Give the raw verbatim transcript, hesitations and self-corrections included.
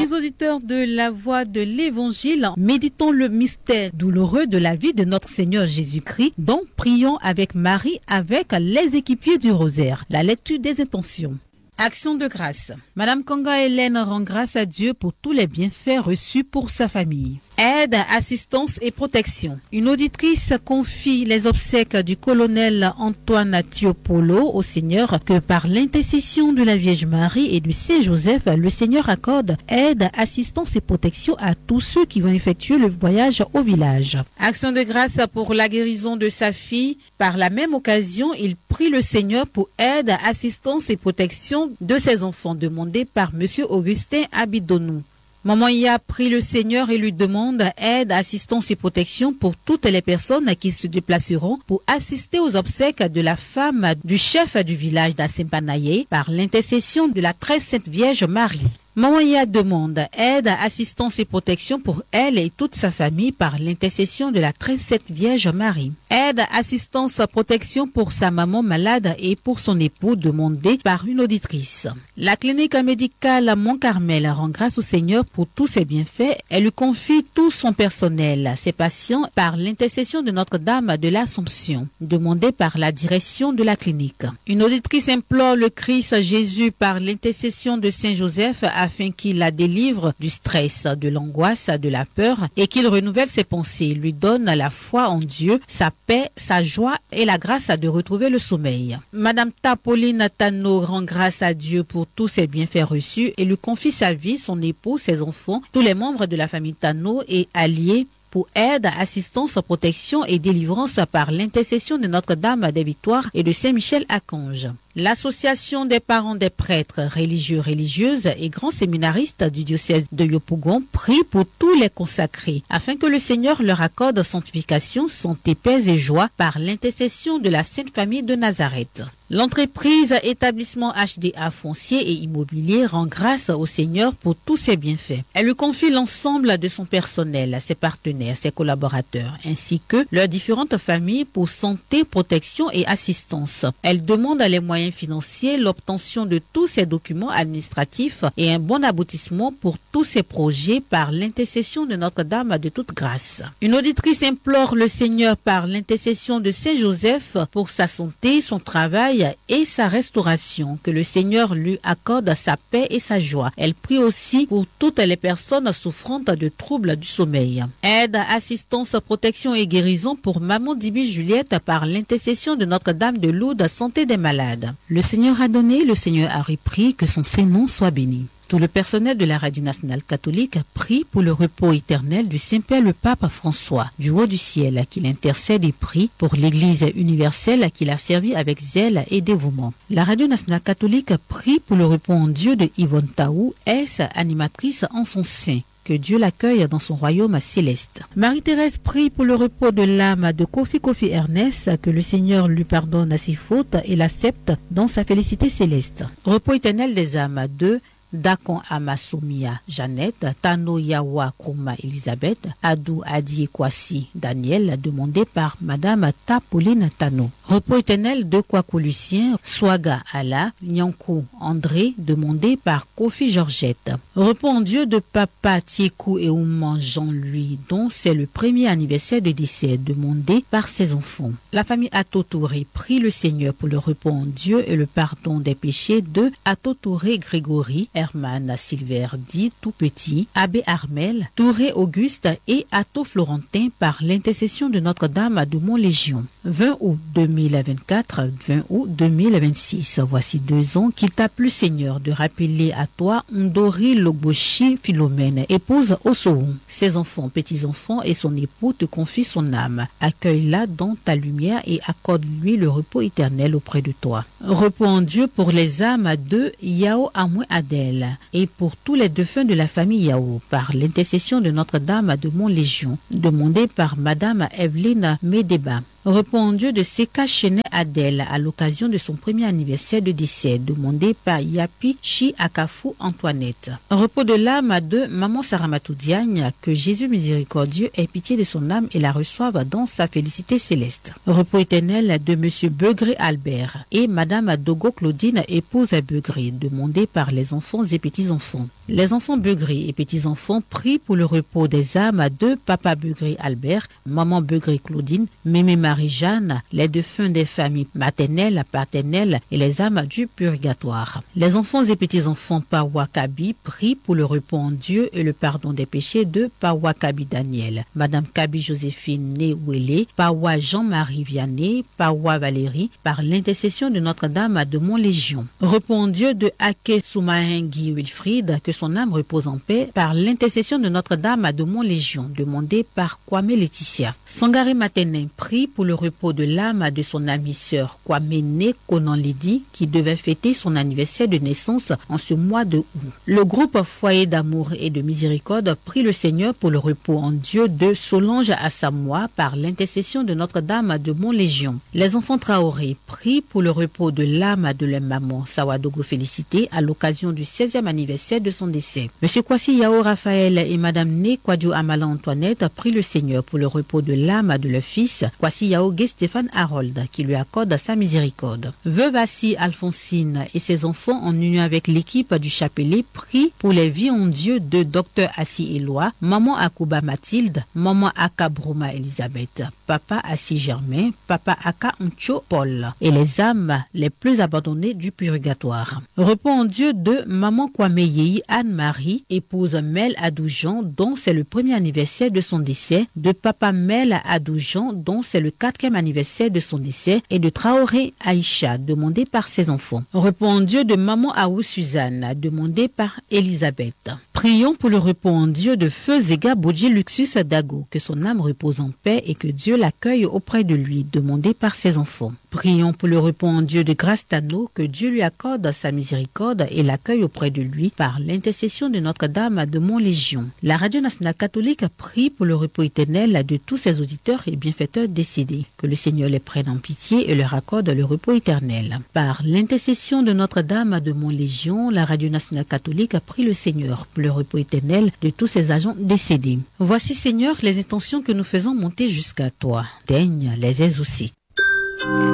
Amis auditeurs de la voix de l'Évangile, méditons le mystère douloureux de la vie de notre Seigneur Jésus-Christ, dont prions avec Marie avec les équipiers du rosaire. La lecture des intentions. Action de grâce. Madame Konga Hélène rend grâce à Dieu pour tous les bienfaits reçus pour sa famille. Aide, assistance et protection. Une auditrice confie les obsèques du colonel Antoine Tiopolo au Seigneur que par l'intercession de la Vierge Marie et du Saint Joseph, le Seigneur accorde aide, assistance et protection à tous ceux qui vont effectuer le voyage au village. Action de grâce pour la guérison de sa fille. Par la même occasion, il prie le Seigneur pour aide, assistance et protection de ses enfants demandés par Monsieur Augustin Abidonou. Maman Ia prie le Seigneur et lui demande aide, assistance et protection pour toutes les personnes qui se déplaceront pour assister aux obsèques de la femme du chef du village d'Assempanaye par l'intercession de la très sainte Vierge Marie. Maman Ia demande aide, assistance et protection pour elle et toute sa famille par l'intercession de la très sainte Vierge Marie. Aide, assistance, protection pour sa maman malade et pour son époux demandé par une auditrice. La clinique médicale Mont-Carmel rend grâce au Seigneur pour tous ses bienfaits. Elle lui confie tout son personnel, ses patients, par l'intercession de Notre-Dame de l'Assomption, demandée par la direction de la clinique. Une auditrice implore le Christ Jésus par l'intercession de Saint Joseph afin qu'il la délivre du stress, de l'angoisse, de la peur et qu'il renouvelle ses pensées, lui donne la foi en Dieu, sa paix, sa joie et la grâce de retrouver le sommeil. Madame Tapoline Tano rend grâce à Dieu pour tous ses bienfaits reçus et lui confie sa vie, son époux, ses enfants, tous les membres de la famille Tano et alliés pour aide, assistance, protection et délivrance par l'intercession de Notre-Dame des Victoires et de Saint-Michel-Archange. L'association des parents des prêtres religieux, religieuses et grands séminaristes du diocèse de Yopougon prie pour tous les consacrés afin que le Seigneur leur accorde sanctification, santé, paix et joie par l'intercession de la Sainte Famille de Nazareth. L'entreprise établissement H D A foncier et immobilier rend grâce au Seigneur pour tous ses bienfaits. Elle lui confie l'ensemble de son personnel, ses partenaires, ses collaborateurs, ainsi que leurs différentes familles pour santé, protection et assistance. Elle demande les moyens financiers, l'obtention de tous ces documents administratifs et un bon aboutissement pour tous ces projets par l'intercession de Notre-Dame de toute grâce. Une auditrice implore le Seigneur par l'intercession de Saint Joseph pour sa santé, son travail et sa restauration, que le Seigneur lui accorde sa paix et sa joie. Elle prie aussi pour toutes les personnes souffrantes de troubles du sommeil. Aide, assistance, protection et guérison pour Maman Dibi Juliette par l'intercession de Notre-Dame de Lourdes, santé des malades. Le Seigneur a donné, le Seigneur a repris, que son Saint-Nom soit béni. Tout le personnel de la Radio Nationale Catholique prie pour le repos éternel du Saint-Père le Pape François, du haut du ciel, qu'il intercède et prie pour l'Église universelle qu'il a servi avec zèle et dévouement. La Radio Nationale Catholique prie pour le repos en Dieu de Yvonne Taou, ex-animatrice en son sein. Que Dieu l'accueille dans son royaume céleste. Marie-Thérèse prie pour le repos de l'âme de Kofi Kofi Ernest, que le Seigneur lui pardonne ses fautes et l'accepte dans sa félicité céleste. Repos éternel des âmes de Dakon Amasumia Jeannette, Tano Yawa Kruma Elisabeth, Adou Adi Kwasi Daniel, demandé par Madame Tapoline Tano. Repos éternel de Kwaku Lucien, Swaga Allah, Nyankou André, demandé par Kofi Georgette. Repos en Dieu de Papa Tiekou et Ouman Jean-Louis, dont c'est le premier anniversaire de décès, demandé par ses enfants. La famille Atotouré prie le Seigneur pour le repos en Dieu et le pardon des péchés de Atotouré Grégory, Herman Silver dit tout petit, Abbé Armel, Touré Auguste et Atto Florentin par l'intercession de Notre-Dame de Montlégion. vingt août deux mille vingt-quatre, vingt août deux mille vingt-six. Voici deux ans qu'il t'a plu, Seigneur, de rappeler à toi Ndori Loboshi Philomène, épouse Osoon. Ses enfants, petits-enfants et son époux te confient son âme. Accueille-la dans ta lumière et accorde-lui le repos éternel auprès de toi. Repos en Dieu pour les âmes de Yao Amoué Adel et pour tous les défunts de la famille Yao par l'intercession de Notre-Dame de Montlégion, demandée par Madame Evelyne Medeba. Repos en Dieu de Seka Chenet Adèle à l'occasion de son premier anniversaire de décès, demandé par Yapi Chi Akafu Antoinette. Repos de l'âme de Maman Saramatou Diagne, que Jésus miséricordieux ait pitié de son âme et la reçoive dans sa félicité céleste. Repos éternel de Monsieur Begré Albert et Madame Dogo Claudine, épouse à Begré, demandé par les enfants et petits-enfants. Les enfants Beugri et petits-enfants prient pour le repos des âmes de Papa Beugri Albert, Maman Beugri Claudine, Mémé Marie-Jeanne, les défunts des familles maternelles, paternelles et les âmes du purgatoire. Les enfants et petits-enfants Pawa Kabi prient pour le repos en Dieu et le pardon des péchés de Pawa Kabi Daniel, Madame Kabi Joséphine Néouélé, Pawa Jean-Marie Vianney, Pawa Valérie, par l'intercession de Notre-Dame de Montlégion. Repos en Dieu de Ake Soumahengi Wilfried, que son âme repose en paix, par l'intercession de Notre-Dame de Montlégion, demandée par Kwame Laetitia. Sangaré Matenin prie pour le repos de l'âme de son amie sœur Kwame Né Konan Lidi, qui devait fêter son anniversaire de naissance en ce mois de août. Le groupe Foyer d'amour et de miséricorde prie le Seigneur pour le repos en Dieu de Solange Assamoah par l'intercession de Notre-Dame de Montlégion. Les enfants Traoré prient pour le repos de l'âme de leur maman Sawadogo Félicité à l'occasion du seizième anniversaire de son décès. Monsieur Kwasi Yao Raphaël et Madame Né Kwadio Amala Antoinette prient le Seigneur pour le repos de l'âme de leur fils Kwasi Yao Gué Stéphane Harold, qui lui accorde sa miséricorde. Veuve Assi Alphonsine et ses enfants en union avec l'équipe du chapelet prient pour les vies en Dieu de Docteur Assi Éloi, Maman Akouba Mathilde, Maman Aka Broma Elisabeth, Papa Assi Germain, Papa Aka Uncho Paul et les âmes les plus abandonnées du purgatoire. Repos en Dieu de Maman Kwame Yehi Anne-Marie, épouse Mel Adoujan, dont c'est le premier anniversaire de son décès, de Papa Mel Adoujan, dont c'est le quatrième anniversaire de son décès, et de Traoré Aïcha, demandé par ses enfants. Repos en Dieu de Maman Aou Suzanne, demandé par Elisabeth. Prions pour le repos en Dieu de Feu Zega Bodji Luxus Dago, que son âme repose en paix et que Dieu l'accueille auprès de lui, demandé par ses enfants. Prions pour le repos en Dieu de Grâce Tano, que Dieu lui accorde sa miséricorde et l'accueille auprès de lui par l'intercession de Notre-Dame de Montlégion. La Radio Nationale Catholique prie pour le repos éternel de tous ses auditeurs et bienfaiteurs décédés, que le Seigneur les prenne en pitié et leur accorde le repos éternel. Par l'intercession de Notre-Dame de Montlégion, la Radio Nationale Catholique prie le Seigneur pour le repos éternel de tous ses agents décédés. Voici, Seigneur, les intentions que nous faisons monter jusqu'à toi. Daigne les exaucer.